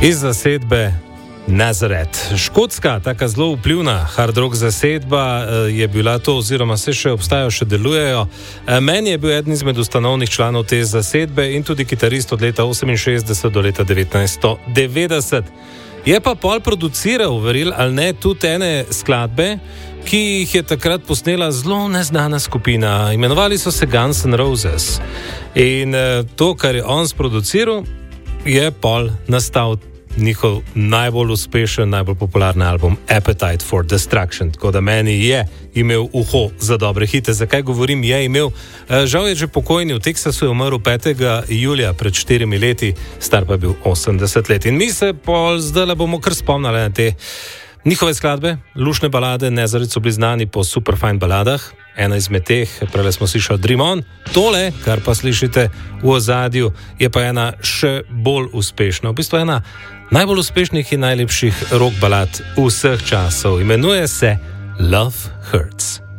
Iz zasedbe Nazareth. Škotska, taka zelo vplivna hard rock zasedba je bila to, oziroma se še obstajajo, še delujejo. Meni je bil eden izmed ustanovnih članov te zasedbe in tudi kitarist od leta 1968 do leta 1990. Je pa pol produciral, verjel ali ne, tudi ene skladbe, ki jih je takrat posnela zelo neznana skupina. Imenovali so se Guns N' Roses. In to, kar je on sproduciral, je pol nastal njihov najbolj uspešen, najbolj popularni album Appetite for Destruction. Tako da meni je imel uho za dobre hite. Zakaj govorim, je imel? Žal je že pokojni, v Teksasu je umrl 5. julija pred 4 leti, star pa je bil 80 let. In mi se pol zdaj bomo kar spomnili na te njihove skladbe, lušne balade. Nazareth so bili znani po super fajn baladah. Ena izmed teh, prej smo slišali Dream On, tole, kar pa slišite v ozadju, je pa ena še bolj uspešna, v bistvu ena najbolj uspešnih in najlepših rock balad vseh časov. Imenuje se Love Hurts.